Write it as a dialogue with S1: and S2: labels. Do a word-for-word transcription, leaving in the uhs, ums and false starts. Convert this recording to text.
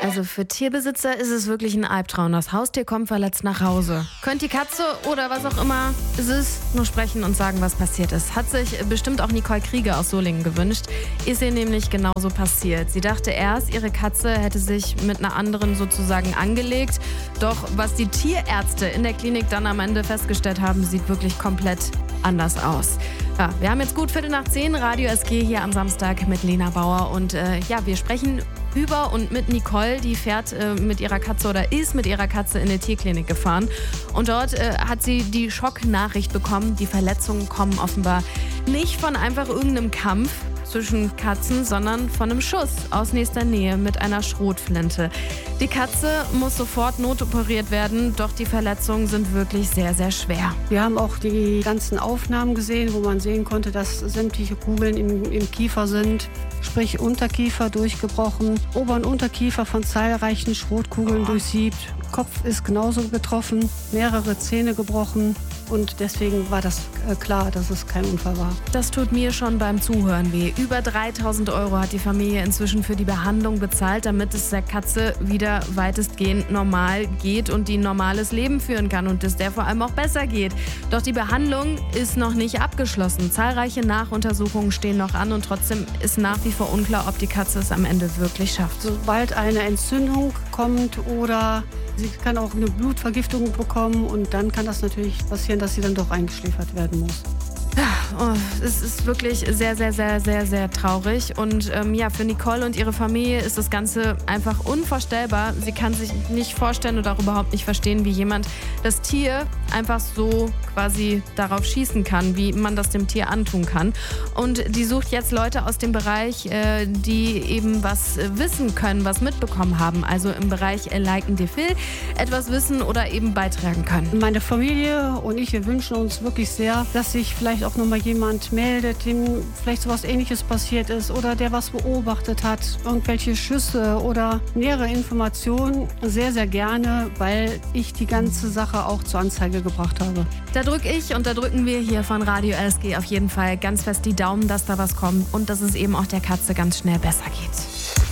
S1: Also für Tierbesitzer ist es wirklich ein Albtraum. Das Haustier kommt verletzt nach Hause. Könnt die Katze oder was auch immer es ist, nur sprechen und sagen, was passiert ist. Hat sich bestimmt auch Nicole Krieger aus Solingen gewünscht. Ist ihr nämlich genauso passiert. Sie dachte erst, ihre Katze hätte sich mit einer anderen sozusagen angelegt. Doch was die Tierärzte in der Klinik dann am Ende festgestellt haben, sieht wirklich komplett anders aus. Ja, wir haben jetzt gut Viertel nach zehn, Radio S G hier am Samstag mit Lena Bauer. Und äh, ja, wir sprechen über und mit Nicole, die fährt äh, mit ihrer Katze oder ist mit ihrer Katze in die Tierklinik gefahren. Und dort äh, hat sie die Schocknachricht bekommen, die Verletzungen kommen offenbar nicht von einfach irgendeinem Kampf zwischen Katzen, sondern von einem Schuss aus nächster Nähe mit einer Schrotflinte. Die Katze muss sofort notoperiert werden, doch die Verletzungen sind wirklich sehr, sehr schwer.
S2: Wir haben auch die ganzen Aufnahmen gesehen, wo man sehen konnte, dass sämtliche Kugeln im, im Kiefer sind, sprich Unterkiefer durchgebrochen, Ober- und Unterkiefer von zahlreichen Schrotkugeln durchsiebt. Kopf ist genauso getroffen, mehrere Zähne gebrochen. Und deswegen war das äh, klar, dass es kein Unfall war.
S1: Das tut mir schon beim Zuhören weh. Über dreitausend Euro hat die Familie inzwischen für die Behandlung bezahlt, damit es der Katze wieder weitestgehend normal geht und die ein normales Leben führen kann und es der vor allem auch besser geht. Doch die Behandlung ist noch nicht abgeschlossen. Zahlreiche Nachuntersuchungen stehen noch an und trotzdem ist nach wie vor unklar, ob die Katze es am Ende wirklich schafft.
S2: Sobald eine Entzündung kommt oder sie kann auch eine Blutvergiftung bekommen und dann kann das natürlich passieren, dass sie dann doch eingeschläfert werden muss.
S1: Oh, es ist wirklich sehr, sehr, sehr, sehr, sehr traurig. Und ähm, ja, für Nicole und ihre Familie ist das Ganze einfach unvorstellbar. Sie kann sich nicht vorstellen oder auch überhaupt nicht verstehen, wie jemand das Tier einfach so quasi darauf schießen kann, wie man das dem Tier antun kann. Und die sucht jetzt Leute aus dem Bereich, äh, die eben was wissen können, was mitbekommen haben. Also im Bereich äh, Liken Defil etwas wissen oder eben beitragen können.
S2: Meine Familie und ich, wir wünschen uns wirklich sehr, dass sich vielleicht auch nochmal jemand meldet, dem vielleicht sowas Ähnliches passiert ist oder der was beobachtet hat, irgendwelche Schüsse oder nähere Informationen, sehr, sehr gerne, weil ich die ganze Sache auch zur Anzeige gebracht habe.
S1: Da drücke ich und da drücken wir hier von Radio S G auf jeden Fall ganz fest die Daumen, dass da was kommt und dass es eben auch der Katze ganz schnell besser geht.